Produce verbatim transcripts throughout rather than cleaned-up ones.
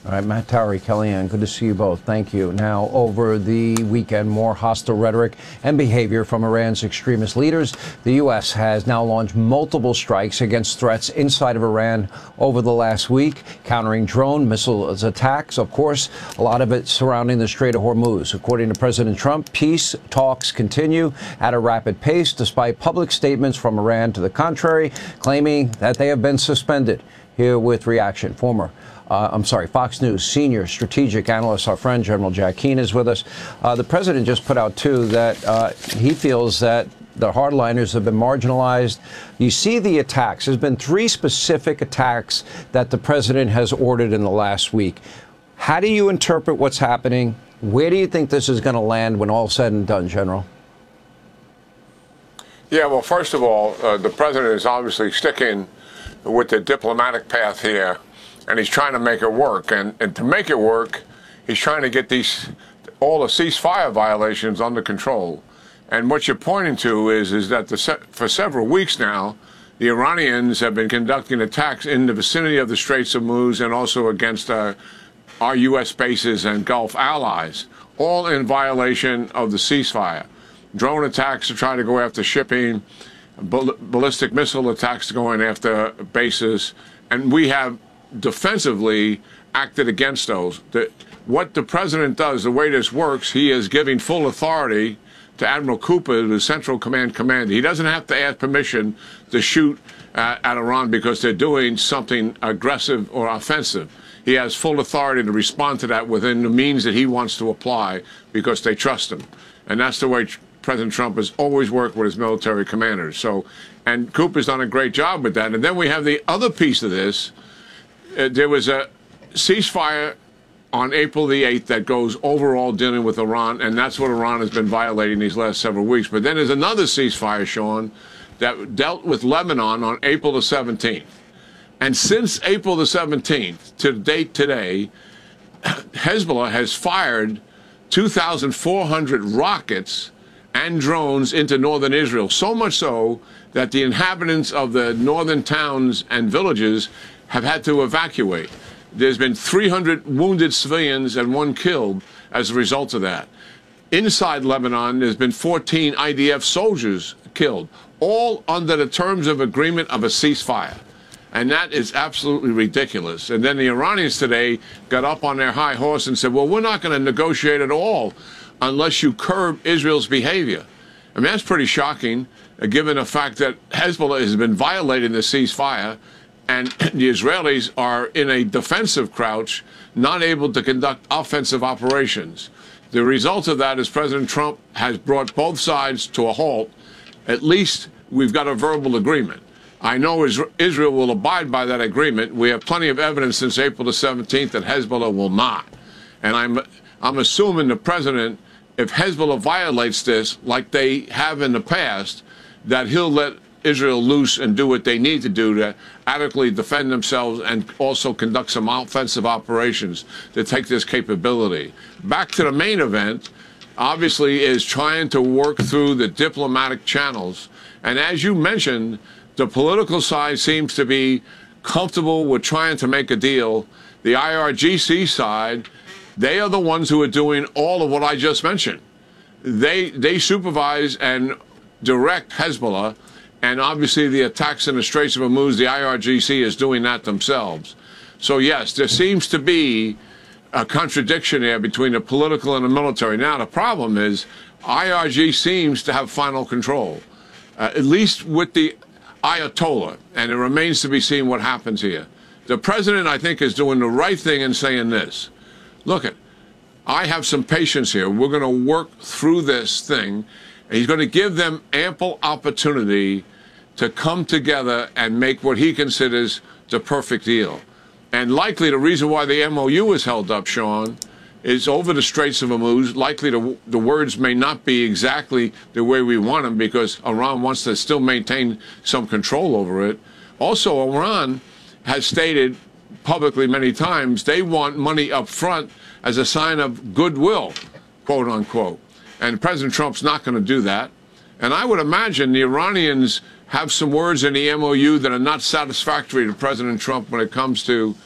All right, Matt Towery, Kellyanne, good to see you both. Thank you. Now, over the weekend, more hostile rhetoric and behavior from Iran's extremist leaders. The U S has now launched multiple strikes against threats inside of Iran over the last week, countering drone missile attacks. Of course, a lot of it surrounding the Strait of Hormuz. According to President Trump, peace talks continue at a rapid pace, despite public statements from Iran to the contrary, claiming that they have been suspended. Here with reaction, former Uh, I'm sorry, Fox News senior strategic analyst, our friend General Jack Keane is with us. Uh, the president just put out, too, that uh, he feels that the hardliners have been marginalized. You see the attacks. There's been three specific attacks that the president has ordered in the last week. How do you interpret what's happening? Where do you think this is going to land when all's said and done, General? Yeah, well, first of all, uh, the president is obviously sticking with the diplomatic path here. And he's trying to make it work. And, and to make it work, he's trying to get these all the ceasefire violations under control. And what you're pointing to is, is that the, for several weeks now, the Iranians have been conducting attacks in the vicinity of the Straits of Hormuz and also against uh, our U S bases and Gulf allies, all in violation of the ceasefire. Drone attacks to try to go after shipping, ball ballistic missile attacks going after bases. And we have defensively acted against those. The, what the president does, the way this works, he is giving full authority to Admiral Cooper, the Central Command commander. He doesn't have to ask permission to shoot uh, at Iran because they're doing something aggressive or offensive. He has full authority to respond to that within the means that he wants to apply because they trust him. And that's the way President Trump has always worked with his military commanders. So, and Cooper's done a great job with that. And then we have the other piece of this. Uh, there was a ceasefire on April the eighth that goes overall dealing with Iran, and that's what Iran has been violating these last several weeks. But then there's another ceasefire, Sean, that dealt with Lebanon on April the seventeenth. And since April the seventeenth to the date today, Hezbollah has fired two thousand four hundred rockets and drones into northern Israel, so much so that the inhabitants of the northern towns and villages have had to evacuate. There's been three hundred wounded civilians and one killed as a result of that. Inside Lebanon, there's been fourteen I D F soldiers killed, all under the terms of agreement of a ceasefire. And that is absolutely ridiculous. And then the Iranians today got up on their high horse and said, well, we're not going to negotiate at all unless you curb Israel's behavior. I mean, that's pretty shocking, uh, given the fact that Hezbollah has been violating the ceasefire, and the Israelis are in a defensive crouch, not able to conduct offensive operations. The result of that is President Trump has brought both sides to a halt. At least we've got a verbal agreement. I know Israel will abide by that agreement. We have plenty of evidence since April the seventeenth that Hezbollah will not. And I'm, I'm assuming the president, if Hezbollah violates this like they have in the past, that he'll let Israel loose and do what they need to do to adequately defend themselves and also conduct some offensive operations to take this capability. Back to the main event, obviously, is trying to work through the diplomatic channels. And as you mentioned, the political side seems to be comfortable with trying to make a deal. The I R G C side, they are the ones who are doing all of what I just mentioned. They, they supervise and direct Hezbollah. And obviously the attacks in the Straits of Hormuz, the I R G C is doing that themselves. So yes, there seems to be a contradiction there between the political and the military. Now the problem is I R G seems to have final control, uh, at least with the Ayatollah, and it remains to be seen what happens here. The president, I think, is doing the right thing in saying this. Look, it, I have some patience here. We're going to work through this thing. And he's going to give them ample opportunity to come together and make what he considers the perfect deal. And likely the reason why the M O U is held up, Sean, is over the Straits of Hormuz. Likely the, the words may not be exactly the way we want them because Iran wants to still maintain some control over it. Also, Iran has stated publicly many times they want money up front as a sign of goodwill, quote unquote. And President Trump's not going to do that. And I would imagine the Iranians have some words in the M O U that are not satisfactory to President Trump when it comes to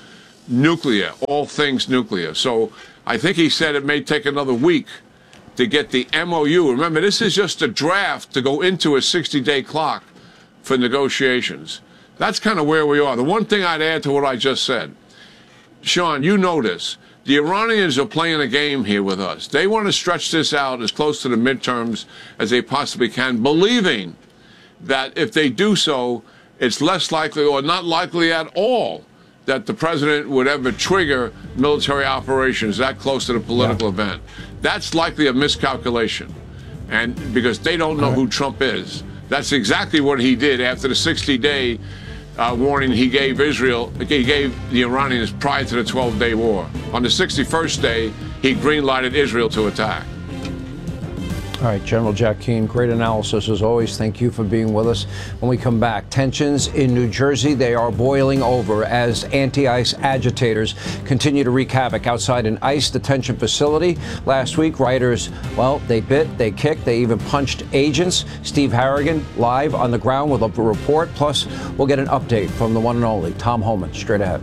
nuclear, all things nuclear. So I think he said it may take another week to get the M O U. Remember, this is just a draft to go into a sixty-day clock for negotiations. That's kind of where we are. The one thing I'd add to what I just said, Sean, you know this. The Iranians are playing a game here with us. They want to stretch this out as close to the midterms as they possibly can, believing that if they do so, it's less likely or not likely at all that the president would ever trigger military operations that close to the political yeah. event. That's likely a miscalculation, and because they don't know right. who Trump is. That's exactly what he did after the sixty-day uh, warning he gave Israel, he gave the Iranians prior to the twelve-day war. On the sixty-first day, he green-lighted Israel to attack. All right, General Jack Keane, great analysis as always. Thank you for being with us. When we come back, tensions in New Jersey, they are boiling over as anti-ICE agitators continue to wreak havoc outside an ICE detention facility. Last week, rioters, well, they bit, they kicked, they even punched agents. Steve Harrigan live on the ground with a report. Plus, we'll get an update from the one and only Tom Homan straight ahead.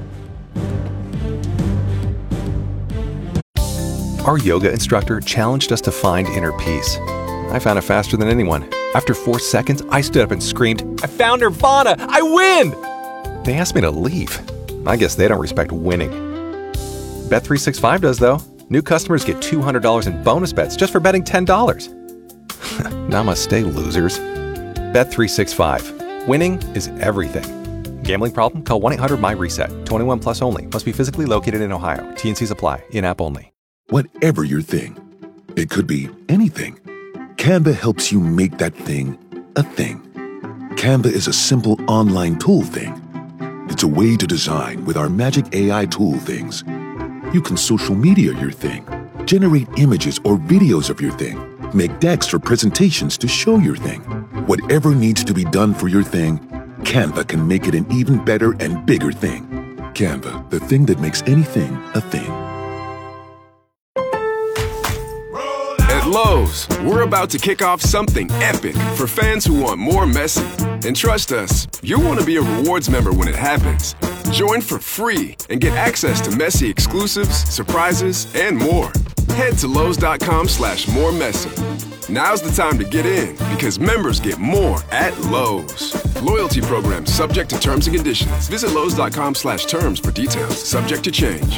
Our yoga instructor challenged us to find inner peace. I found it faster than anyone. After four seconds, I stood up and screamed, "I found Nirvana! I win!" They asked me to leave. I guess they don't respect winning. Bet three sixty-five does, though. New customers get two hundred dollars in bonus bets just for betting ten dollars. Namaste, losers. Bet three sixty-five. Winning is everything. Gambling problem? Call one eight hundred my reset. twenty-one plus only. Must be physically located in Ohio. T N Cs apply. In-app only. Whatever your thing, it could be anything. Canva helps you make that thing a thing. Canva is a simple online tool thing. It's a way to design with our magic A I tool things. You can social media your thing, generate images or videos of your thing, make decks for presentations to show your thing. Whatever needs to be done for your thing, Canva can make it an even better and bigger thing. Canva, the thing that makes anything a thing. At Lowe's, we're about to kick off something epic for fans who want more Messi. And trust us, you'll want to be a rewards member when it happens. Join for free and get access to Messi exclusives, surprises, and more. Head to Lowe's.com slash more Messi. Now's the time to get in because members get more at Lowe's. Loyalty program subject to terms and conditions. Visit Lowe's.com slash terms for details. Subject to change.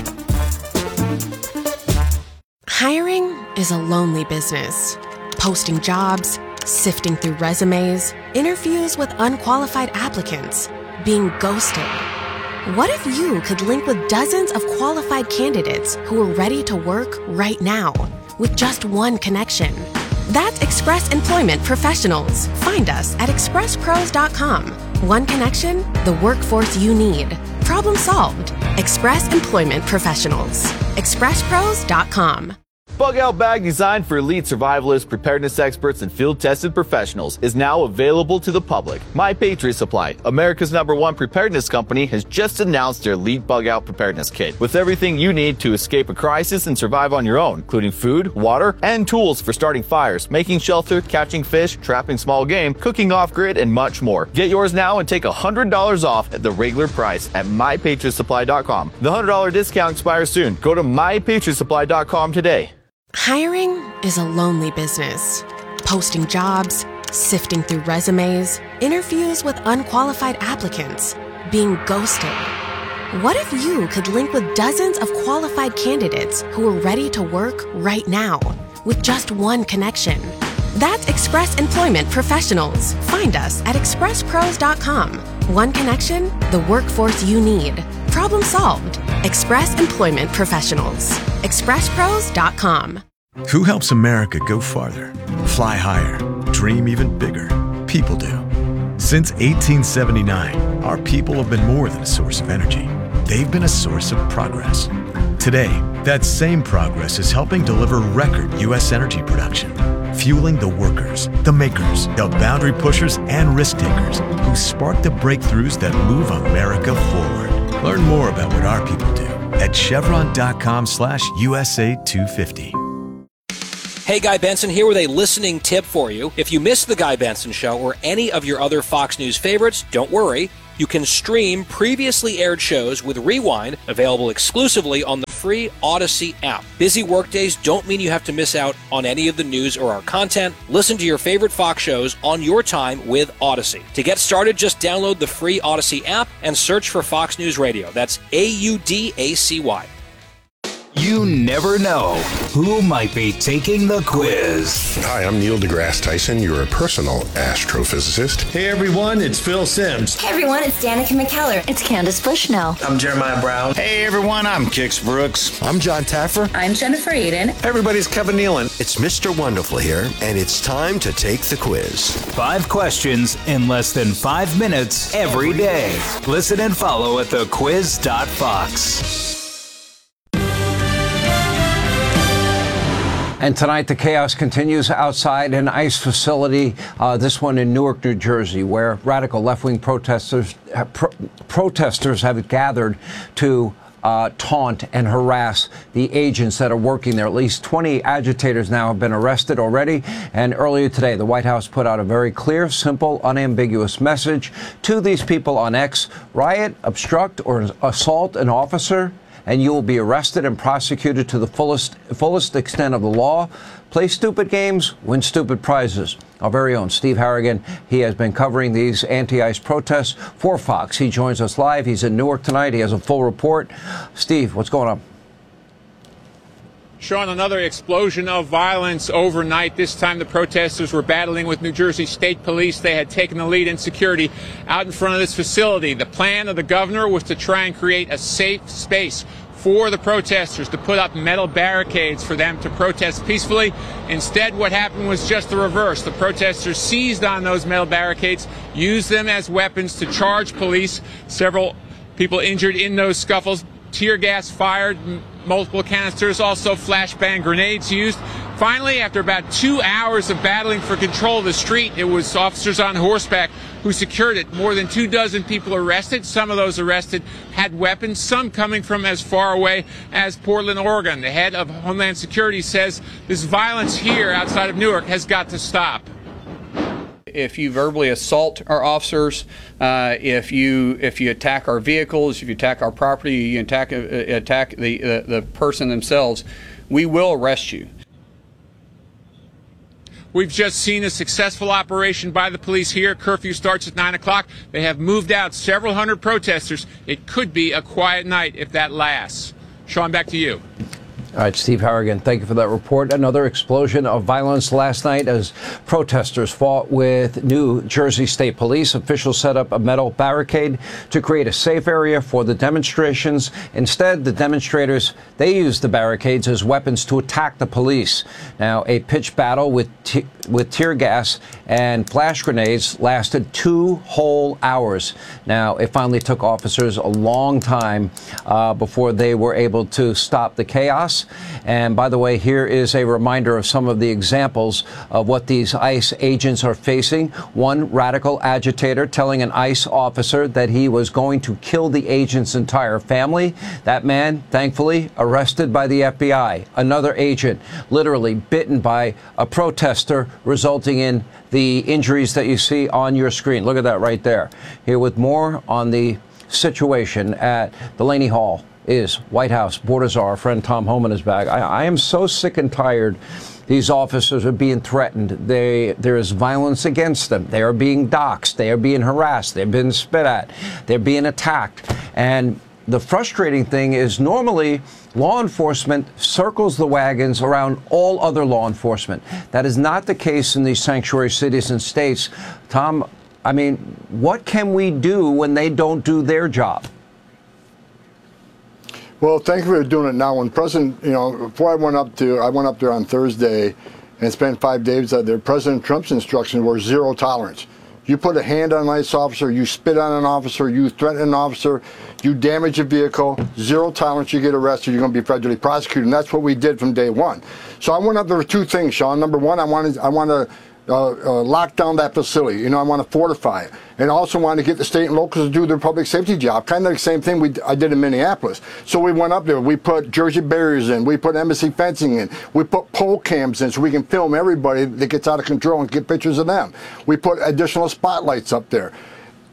Hiring is a lonely business. Posting jobs, sifting through resumes, interviews with unqualified applicants, being ghosted. What if you could link with dozens of qualified candidates who are ready to work right now with just one connection? That's Express Employment Professionals. Find us at express pros dot com. One connection, the workforce you need. Problem solved. Express Employment Professionals. express pros dot com. Bug Out Bag, designed for elite survivalists, preparedness experts, and field-tested professionals, is now available to the public. My Patriot Supply, America's number one preparedness company, has just announced their Elite Bug Out Preparedness Kit, with everything you need to escape a crisis and survive on your own, including food, water, and tools for starting fires, making shelter, catching fish, trapping small game, cooking off-grid, and much more. Get yours now and take one hundred dollars off at the regular price at my patriot supply dot com. The one hundred dollars discount expires soon. Go to my patriot supply dot com today. Hiring is a lonely business. Posting jobs, sifting through resumes, interviews with unqualified applicants, being ghosted. What if you could link with dozens of qualified candidates who are ready to work right now with just one connection? That's Express Employment Professionals. Find us at express pros dot com. One connection, the workforce you need. Problem solved. Express Employment Professionals. express pros dot com. Who helps America go farther, fly higher, dream even bigger? People do. Since eighteen seventy-nine, our people have been more than a source of energy. They've been a source of progress. Today, that same progress is helping deliver record U S energy production, fueling the workers, the makers, the boundary pushers, and risk takers who spark the breakthroughs that move America forward. Learn more about what our people do at chevron.com slash USA 250. Hey, Guy Benson here with a listening tip for you. If you missed The Guy Benson Show or any of your other Fox News favorites, don't worry. You can stream previously aired shows with Rewind, available exclusively on the free Odyssey app. Busy workdays don't mean you have to miss out on any of the news or our content. Listen to your favorite Fox shows on your time with Odyssey. To get started, just download the free Odyssey app and search for Fox News Radio. That's A U D A C Y. You never know who might be taking the quiz. Hi, I'm Neil deGrasse Tyson, your personal astrophysicist. Hey everyone, it's Phil Simms. Hey everyone, it's Danica McKellar. It's Candace Bushnell. I'm Jeremiah Brown. Hey everyone, I'm Kix Brooks. I'm John Taffer. I'm Jennifer Aiden. Everybody's Kevin Nealon. It's Mister Wonderful here, and it's time to take the quiz. Five questions in less than five minutes every day. Listen and follow at the quiz dot fox. And tonight, the chaos continues outside an ICE facility, uh, this one in Newark, New Jersey, where radical left-wing protesters, uh, pro- protesters have gathered to uh, taunt and harass the agents that are working there. At least twenty agitators now have been arrested already. And earlier today, the White House put out a very clear, simple, unambiguous message to these people on X: riot, obstruct, or assault an officer, and you will be arrested and prosecuted to the fullest fullest extent of the law. Play stupid games, win stupid prizes. Our very own Steve Harrigan, he has been covering these anti-ICE protests for Fox. He joins us live. He's in Newark tonight. He has a full report. Steve, what's going on? Sean, another explosion of violence overnight. This time the protesters were battling with New Jersey State Police. They had taken the lead in security out in front of this facility. The plan of the governor was to try and create a safe space for the protesters, to put up metal barricades for them to protest peacefully. Instead, what happened was just the reverse. The protesters seized on those metal barricades, used them as weapons to charge police. Several people injured in those scuffles. Tear gas fired, multiple canisters, also flashbang grenades used. Finally, after about two hours of battling for control of the street, it was officers on horseback who secured it. More than two dozen people arrested. Some of those arrested had weapons, some coming from as far away as Portland, Oregon. The head of Homeland Security says this violence here outside of Newark has got to stop. If you verbally assault our officers, uh, if you if you attack our vehicles, if you attack our property, you attack uh, attack the uh, the person themselves, we will arrest you. We've just seen a successful operation by the police here. Curfew starts at nine o'clock. They have moved out several hundred protesters. It could be a quiet night if that lasts. Sean, back to you. All right, Steve Harrigan, thank you for that report. Another explosion of violence last night as protesters fought with New Jersey State Police. Officials set up a metal barricade to create a safe area for the demonstrations. Instead, the demonstrators, they used the barricades as weapons to attack the police. Now, a pitched battle with te- with tear gas and flash grenades lasted two whole hours. Now, it finally took officers a long time uh, before they were able to stop the chaos. And by the way, here is a reminder of some of the examples of what these ICE agents are facing. One radical agitator telling an ICE officer that he was going to kill the agent's entire family. That man, thankfully, arrested by the F B I. Another agent literally bitten by a protester, resulting in the injuries that you see on your screen. Look at that right there. Here with more on the situation at Delaney Hall is White House border czar, our friend Tom Homan is back. I, I am so sick and tired. These officers are being threatened. They, there is violence against them. They are being doxxed. They are being harassed. They're being spit at. They're being attacked. And the frustrating thing is normally law enforcement circles the wagons around all other law enforcement. That is not the case in these sanctuary cities and states. Tom, I mean, what can we do when they don't do their job? Well, thank you for doing it now. When President, you know, before I went up to, I went up there on Thursday and spent five days out there. President Trump's instructions were zero tolerance. You put a hand on an ICE officer, you spit on an officer, you threaten an officer, you damage a vehicle, zero tolerance, you get arrested, you're going to be federally prosecuted. And that's what we did from day one. So I went up there with two things, Sean. Number one, I wanted, I want to uh, uh, lock down that facility. You know, I want to fortify it. And I also wanted to get the state and locals to do their public safety job. Kind of the same thing we, I did in Minneapolis. So we went up there. We put Jersey barriers in. We put embassy fencing in. We put pole cams in so we can film everybody that gets out of control and get pictures of them. We put additional spotlights up there.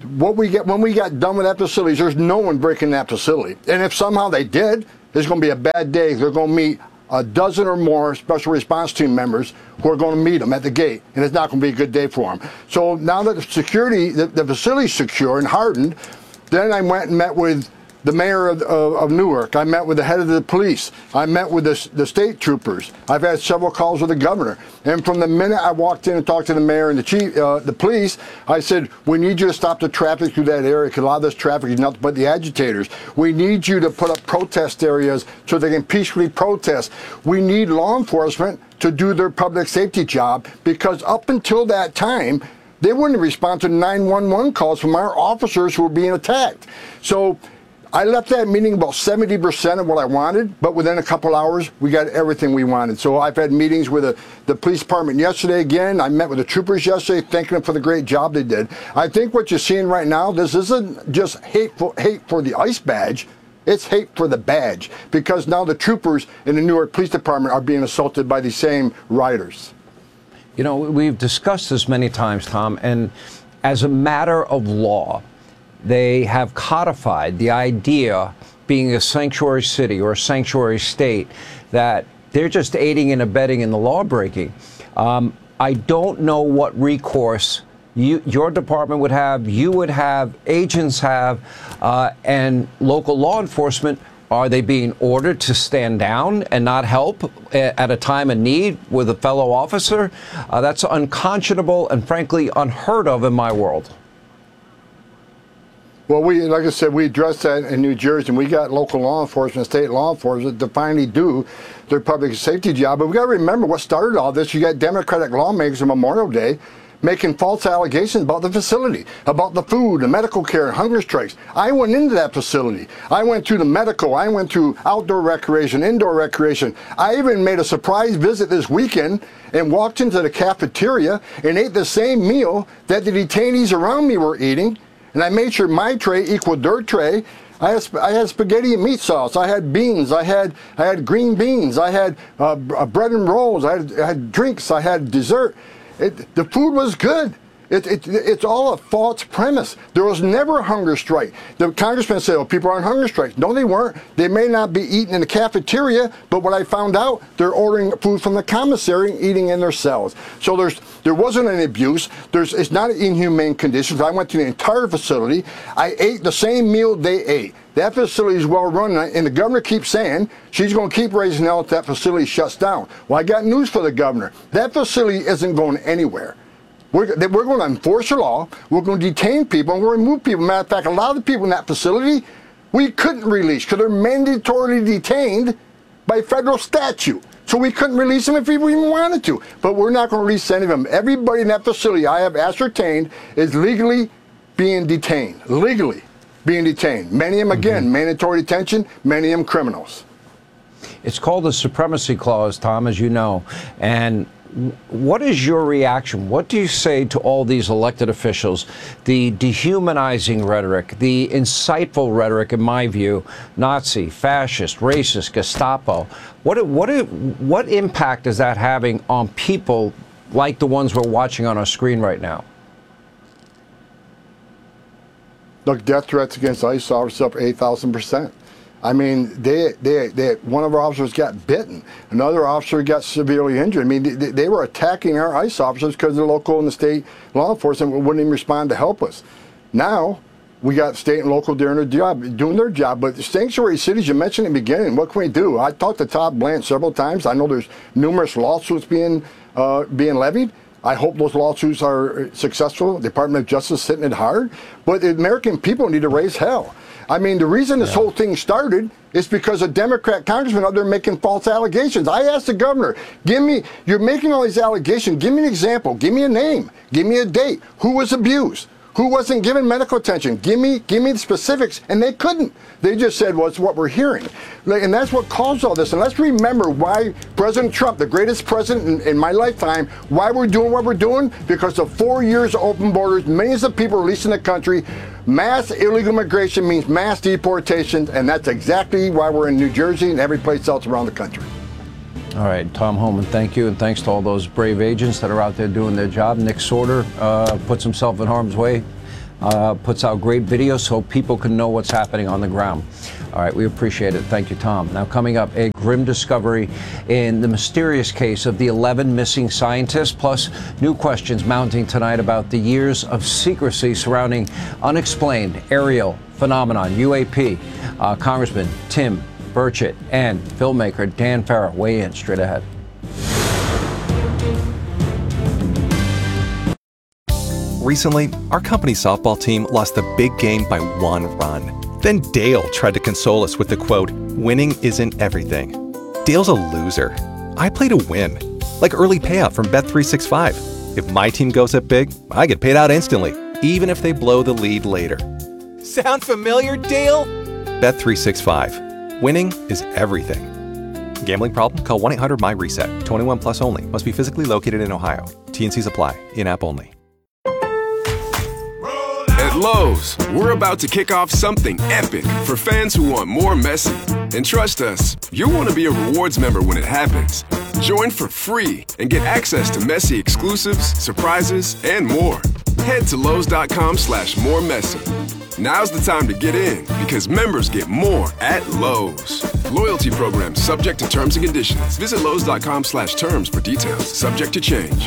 what we get when we got done with that facility, there's no one breaking that facility. And if somehow they did, there's going to be a bad day. They're going to meet a dozen or more special response team members who are going to meet them at the gate, and it's not going to be a good day for them. So now that the security, the, the facility's secure and hardened, then I went and met with the mayor of, of, of Newark. I met with the head of the police. I met with the, the state troopers. I've had several calls with the governor. And from the minute I walked in and talked to the mayor and the chief, uh, the police, I said, we need you to stop the traffic through that area because a lot of this traffic is nothing but the agitators. We need you to put up protest areas so they can peacefully protest. We need law enforcement to do their public safety job because up until that time, they wouldn't respond to nine one one calls from our officers who were being attacked. So I left that meeting about seventy percent of what I wanted, but within a couple hours, we got everything we wanted. So I've had meetings with the, the police department yesterday again. I met with the troopers yesterday, thanking them for the great job they did. I think what you're seeing right now, this isn't just hateful, hate for the ICE badge. It's hate for the badge, because now the troopers in the Newark Police Department are being assaulted by these same rioters. You know, we've discussed this many times, Tom, and as a matter of law, they have codified the idea, being a sanctuary city or a sanctuary state, that they're just aiding and abetting in the law breaking. Um, I don't know what recourse you, your department would have, you would have, agents have, uh, and local law enforcement. Are they being ordered to stand down and not help at a time of need with a fellow officer? Uh, that's unconscionable and frankly unheard of in my world. Well, we, like I said, we addressed that in New Jersey, and we got local law enforcement, state law enforcement to finally do their public safety job. But we got to remember what started all this. You got Democratic lawmakers on Memorial Day making false allegations about the facility, about the food, the medical care, and hunger strikes. I went into that facility. I went through the medical. I went through outdoor recreation, indoor recreation. I even made a surprise visit this weekend and walked into the cafeteria and ate the same meal that the detainees around me were eating. And I made sure my tray equaled their tray. I had, I had spaghetti and meat sauce. I had beans. I had I had green beans. I had uh, bread and rolls. I had, I had drinks. I had dessert. It, the food was good. It, it, it's all a false premise. There was never a hunger strike. The congressman said, oh, people are on hunger strikes. No, they weren't. They may not be eating in the cafeteria, but what I found out, they're ordering food from the commissary and eating in their cells. So there's there wasn't any abuse. There's It's not inhumane conditions. I went to the entire facility. I ate the same meal they ate. That facility is well run, and the governor keeps saying she's going to keep raising hell if that facility shuts down. Well, I got news for the governor. That facility isn't going anywhere. We're, we're going to enforce the law. We're going to detain people, and we're going to remove people. Matter of fact, a lot of the people in that facility, we couldn't release because they're mandatorily detained by federal statute. So we couldn't release them if we even wanted to. But we're not going to release any of them. Everybody in that facility, I have ascertained, is legally being detained. Legally being detained. Many of them, again, mm-hmm. mandatory detention, many of them criminals. It's called the Supremacy Clause, Tom, as you know. And what is your reaction? What do you say to all these elected officials? The dehumanizing rhetoric, the insightful rhetoric, in my view, Nazi, fascist, racist, Gestapo. What, what, what impact is that having on people like the ones we're watching on our screen right now? Look, death threats against ICE officers up eight thousand percent. I mean, they, they, they, one of our officers got bitten. Another officer got severely injured. I mean, they, they were attacking our ICE officers because the local and the state law enforcement wouldn't even respond to help us. Now, we got state and local doing their job, doing their job. But the sanctuary cities, you mentioned in the beginning, what can we do? I talked to Todd Blanche several times. I know there's numerous lawsuits being, uh, being levied. I hope those lawsuits are successful. The Department of Justice is hitting it hard. But the American people need to raise hell. I mean, the reason this yeah. whole thing started is because a Democrat congressman out there making false allegations. I asked the governor, give me, you're making all these allegations. Give me an example. Give me a name. Give me a date. Who was abused? Who wasn't given medical attention? Give me, give me the specifics. And they couldn't. They just said, well, it's what we're hearing. And that's what caused all this. And let's remember why President Trump, the greatest president in, in my lifetime, why we're doing what we're doing, because of four years of open borders, millions of people released in the country. Mass illegal immigration means mass deportation, and that's exactly why we're in New Jersey and every place else around the country. All right, Tom Homan, thank you, and thanks to all those brave agents that are out there doing their job. Nick Sorter uh, puts himself in harm's way uh, puts out great videos so people can know what's happening on the ground. All right, we appreciate it. Thank you, Tom. Now, coming up, a grim discovery in the mysterious case of the eleven missing scientists, plus new questions mounting tonight about the years of secrecy surrounding unexplained aerial phenomenon, U A P. Uh, Congressman Tim Burchett and filmmaker Dan Farah weigh in straight ahead. Recently, our company softball team lost the big game by one run. Then Dale tried to console us with the quote, "Winning isn't everything." Dale's a loser. I play to win, like early payout from Bet three sixty-five. If my team goes up big, I get paid out instantly, even if they blow the lead later. Sound familiar, Dale? Bet three sixty-five. Winning is everything. Gambling problem? Call one eight hundred M Y reset. twenty-one plus only. Must be physically located in Ohio. T and Cs apply. In-app only. At Lowe's, we're about to kick off something epic for fans who want more Messi. And trust us, you'll want to be a rewards member when it happens. Join for free and get access to Messi exclusives, surprises, and more. Head to Lowe's.com slash more Messi. Now's the time to get in because members get more at Lowe's. Loyalty program subject to terms and conditions. Visit Lowe's.com slash terms for details. Subject to change.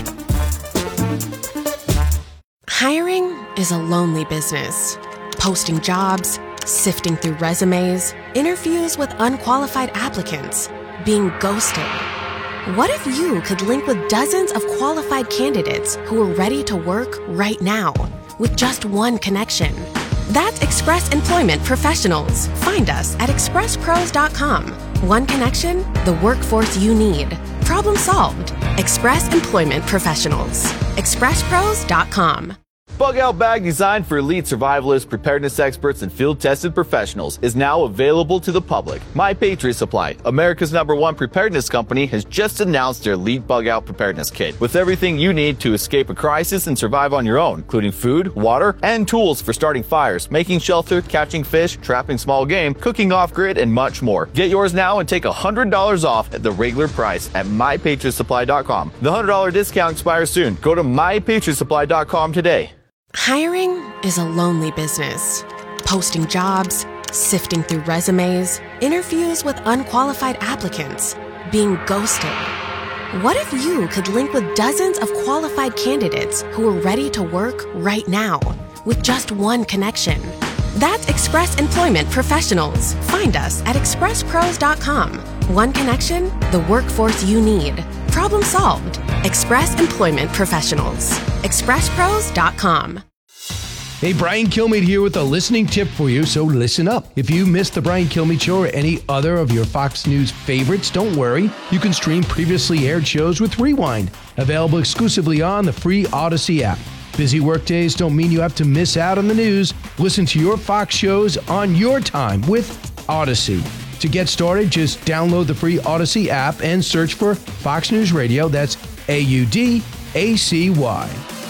Hiring is a lonely business. Posting jobs, sifting through resumes, interviews with unqualified applicants, being ghosted. What if you could link with dozens of qualified candidates who are ready to work right now with just one connection? That's Express Employment Professionals. Find us at express pros dot com. One connection, the workforce you need. Problem solved. Express Employment Professionals. express pros dot com. Bug Out Bag, designed for elite survivalists, preparedness experts, and field-tested professionals, is now available to the public. My Patriot Supply, America's number one preparedness company, has just announced their Elite Bug Out Preparedness Kit, with everything you need to escape a crisis and survive on your own, including food, water, and tools for starting fires, making shelter, catching fish, trapping small game, cooking off-grid, and much more. Get yours now and take one hundred dollars off at the regular price at my patriot supply dot com. The one hundred dollars discount expires soon. Go to my patriot supply dot com today. Hiring is a lonely business. Posting jobs, sifting through resumes, interviews with unqualified applicants, being ghosted. What if you could link with dozens of qualified candidates who are ready to work right now with just one connection? That's Express Employment Professionals. Find us at express pros dot com. One connection, the workforce you need. Problem solved. Express Employment Professionals. express pros dot com. Hey, Brian Kilmeade here with a listening tip for you, so listen up. If you missed the Brian Kilmeade Show or any other of your Fox News favorites, don't worry. You can stream previously aired shows with Rewind, available exclusively on the free Odyssey app. Busy workdays don't mean you have to miss out on the news. Listen to your Fox shows on your time with Odyssey. To get started, just download the free Odyssey app and search for Fox News Radio. That's A U D A C Y.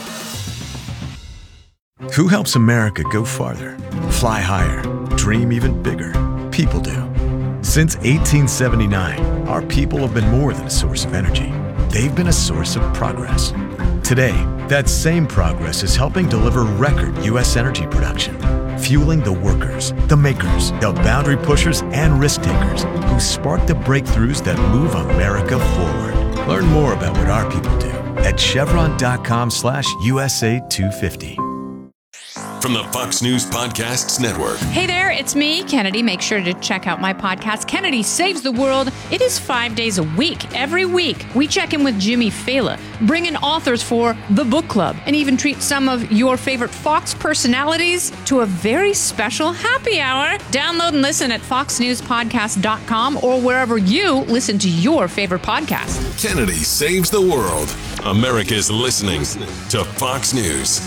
Who helps America go farther, fly higher, dream even bigger? People do. Since eighteen seventy-nine, our people have been more than a source of energy. They've been a source of progress. Today, that same progress is helping deliver record U S energy production, fueling the workers, the makers, the boundary pushers, and risk takers who spark the breakthroughs that move America forward. Learn more about what our people do at chevron.com slash USA 250. From the Fox News Podcasts Network. Hey there, it's me, Kennedy. Make sure to check out my podcast, Kennedy Saves the World. It is five days a week. Every week, we check in with Jimmy Fallon, bring in authors for the book club, and even treat some of your favorite Fox personalities to a very special happy hour. Download and listen at fox news podcast dot com or wherever you listen to your favorite podcast. Kennedy Saves the World. America's listening to Fox News.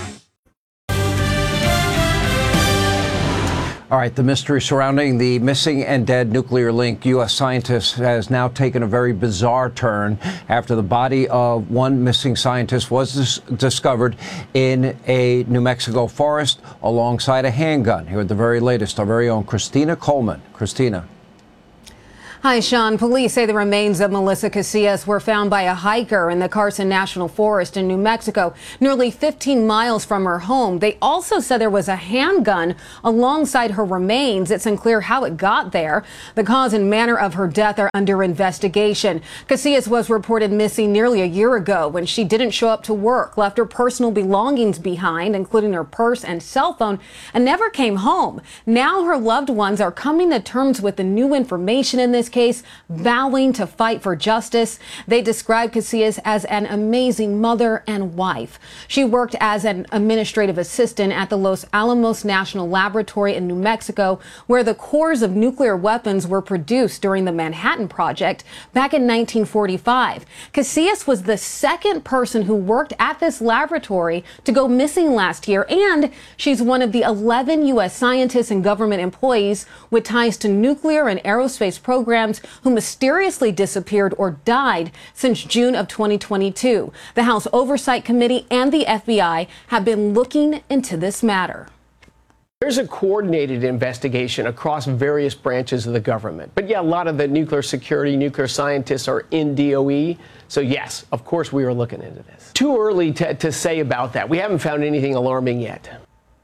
All right, the mystery surrounding the missing and dead nuclear link U S scientists has now taken a very bizarre turn after the body of one missing scientist was dis- discovered in a New Mexico forest alongside a handgun. Here at the very latest, our very own Christina Coleman. Christina. Hi, Sean. Police say the remains of Melissa Casillas were found by a hiker in the Carson National Forest in New Mexico, nearly fifteen miles from her home. They also said there was a handgun alongside her remains. It's unclear how it got there. The cause and manner of her death are under investigation. Casillas was reported missing nearly a year ago when she didn't show up to work, left her personal belongings behind, including her purse and cell phone, and never came home. Now her loved ones are coming to terms with the new information in this case, vowing to fight for justice. They describe Casillas as an amazing mother and wife. She worked as an administrative assistant at the Los Alamos National Laboratory in New Mexico, where the cores of nuclear weapons were produced during the Manhattan Project back in nineteen forty-five. Casillas was the second person who worked at this laboratory to go missing last year, and she's one of the eleven U S scientists and government employees with ties to nuclear and aerospace programs who mysteriously disappeared or died since June of twenty twenty-two. The House Oversight Committee and the F B I have been looking into this matter. There's a coordinated investigation across various branches of the government. But yeah, a lot of the nuclear security, nuclear scientists are in D O E. So yes, of course we are looking into this. Too early to, to say about that. We haven't found anything alarming yet.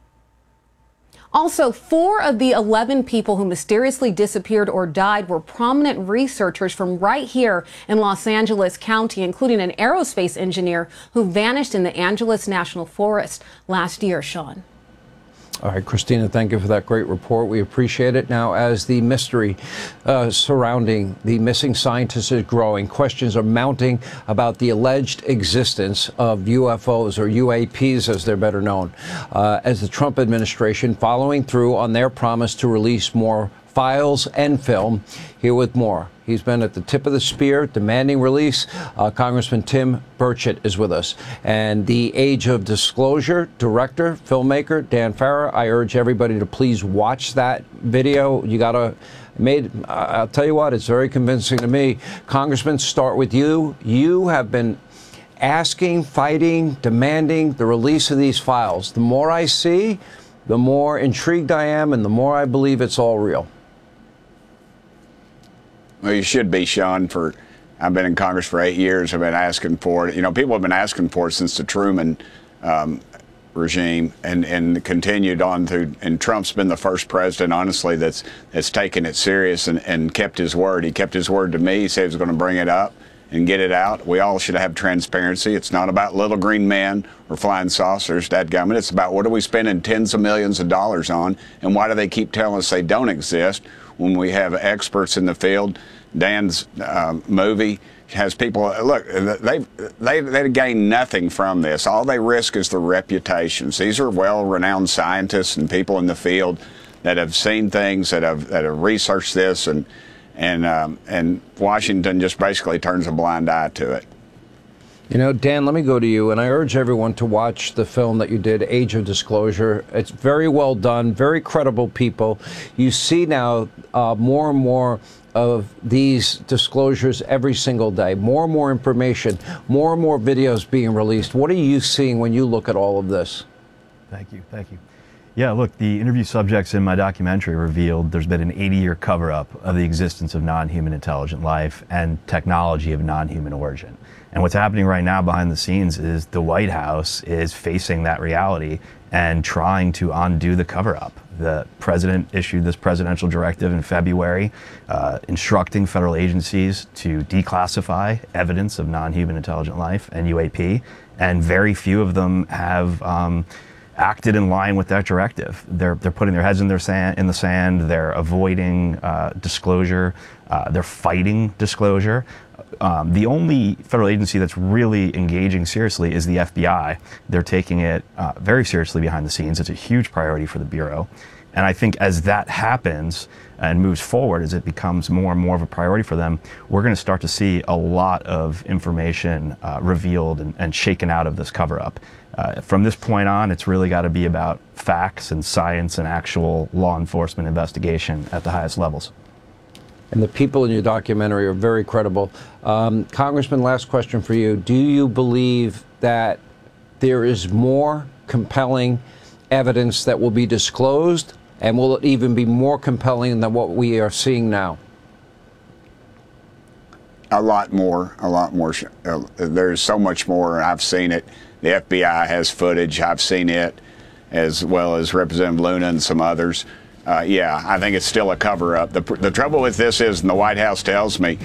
Also, four of the eleven people who mysteriously disappeared or died were prominent researchers from right here in Los Angeles County, including an aerospace engineer who vanished in the Angeles National Forest last year, Sean. All right, Christina, thank you for that great report. We appreciate it. Now, as the mystery uh, surrounding the missing scientists is growing, questions are mounting about the alleged existence of U F Os, or U A Ps as they're better known, uh, as the Trump administration following through on their promise to release more files and film. Here with more. He's been at the tip of the spear demanding release. Uh, Congressman Tim Burchett is with us. And the Age of Disclosure director, filmmaker, Dan Farrar. I urge everybody to please watch that video. You got to made, I'll tell you what, it's very convincing to me. Congressman, start with you. You have been asking, fighting, demanding the release of these files. The more I see, the more intrigued I am, and the more I believe it's all real. Well, you should be, Sean. For I've been in Congress for eight years. I've been asking for it. You know, people have been asking for it since the Truman um, regime, and, and continued on through. And Trump's been the first president, honestly, that's that's taken it serious and, and kept his word. He kept his word to me. He said he was going to bring it up and get it out. We all should have transparency. It's not about little green men or flying saucers, dadgummit. It's about what are we spending tens of millions of dollars on, and why do they keep telling us they don't exist when we have experts in the field. Dan's uh, movie has people, look, they they they gain nothing from this. All they risk is their reputations. These are well-renowned scientists and people in the field that have seen things, that have that have researched this, and and um, and Washington just basically turns a blind eye to it. You know, Dan, let me go to you, and I urge everyone to watch the film that you did, Age of Disclosure. It's very well done, very credible people. You see now uh, more and more of these disclosures every single day, more and more information, more and more videos being released. What are you seeing when you look at all of this? Thank you, thank you. Yeah, look, the interview subjects in my documentary revealed there's been an eighty-year cover-up of the existence of non-human intelligent life and technology of non-human origin. And what's happening right now behind the scenes is the White House is facing that reality and trying to undo the cover-up. The president issued this presidential directive in February, uh, instructing federal agencies to declassify evidence of non-human intelligent life and U A P, and very few of them have um, acted in line with that directive. They're they're putting their heads in their sand in the sand. They're avoiding uh, disclosure. Uh, they're fighting disclosure. Um, the only federal agency that's really engaging seriously is the F B I. They're taking it uh, very seriously behind the scenes. It's a huge priority for the Bureau. And I think as that happens and moves forward, as it becomes more and more of a priority for them, we're going to start to see a lot of information uh, revealed and, and shaken out of this cover-up. Uh, from this point on, it's really got to be about facts and science and actual law enforcement investigation at the highest levels. And the people in your documentary are very credible. Um, Congressman, last question for you. Do you believe that there is more compelling evidence that will be disclosed, and will it even be more compelling than what we are seeing now? a lot more, a lot more. Uh, there's so much more. I've seen it. The F B I has footage. I've seen it, as well as Representative Luna and some others. Uh, yeah, I think it's still a cover-up. The, the trouble with this is, and the White House tells me,